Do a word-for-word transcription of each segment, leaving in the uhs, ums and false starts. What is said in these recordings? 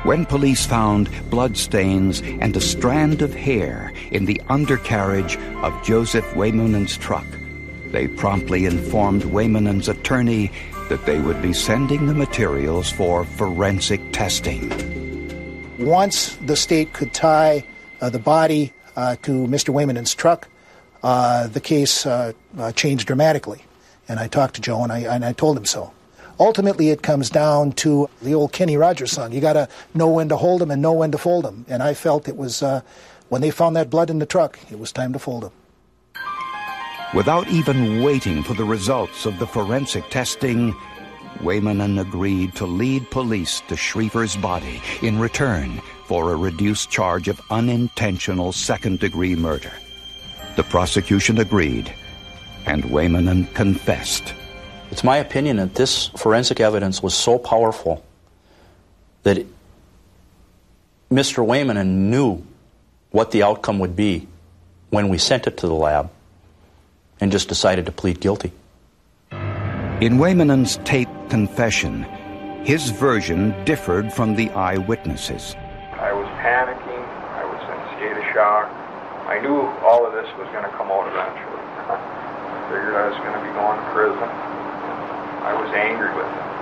when police found bloodstains and a strand of hair in the undercarriage of Joseph Waymanen's truck, they promptly informed Waymanen's attorney that they would be sending the materials for forensic testing. Once the state could tie uh, the body uh, to Mister Waymanen's truck, uh, the case uh, uh, changed dramatically. And I talked to Joe, and I, and I told him so. Ultimately, it comes down to the old Kenny Rogers song. You got to know when to hold them and know when to fold them. And I felt it was, uh, when they found that blood in the truck, it was time to fold them. Without even waiting for the results of the forensic testing, Waymanen agreed to lead police to Schriefer's body in return for a reduced charge of unintentional second-degree murder. The prosecution agreed, and Waymanen confessed. It's my opinion that this forensic evidence was so powerful that it, Mister Waymanen knew what the outcome would be when we sent it to the lab and just decided to plead guilty. In Waymanen's taped confession, his version differed from the eyewitnesses. I was panicking. I was in a state of shock. I knew all of this was going to come out eventually. I figured I was going to be going to prison. I was angry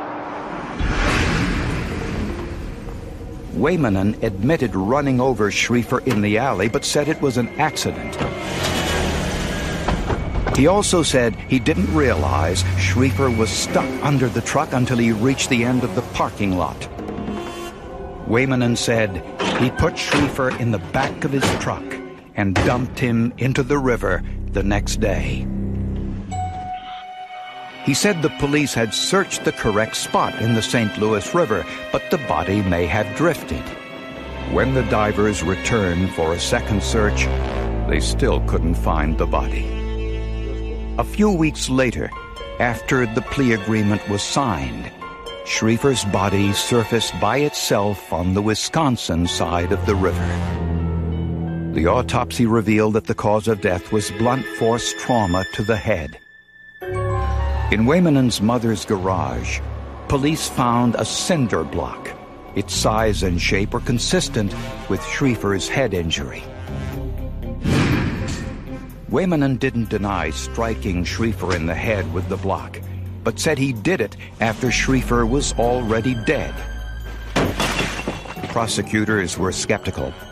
with him. Waymanen admitted running over Schriefer in the alley, but said it was an accident. He also said he didn't realize Schriefer was stuck under the truck until he reached the end of the parking lot. Waymanen said he put Schriefer in the back of his truck and dumped him into the river the next day. He said the police had searched the correct spot in the Saint Louis River, but the body may have drifted. When the divers returned for a second search, they still couldn't find the body. A few weeks later, after the plea agreement was signed, Schriefer's body surfaced by itself on the Wisconsin side of the river. The autopsy revealed that the cause of death was blunt force trauma to the head. In Waymanen's mother's garage, police found a cinder block. Its size and shape were consistent with Schriefer's head injury. Waymanen didn't deny striking Schriefer in the head with the block, but said he did it after Schriefer was already dead. Prosecutors were skeptical.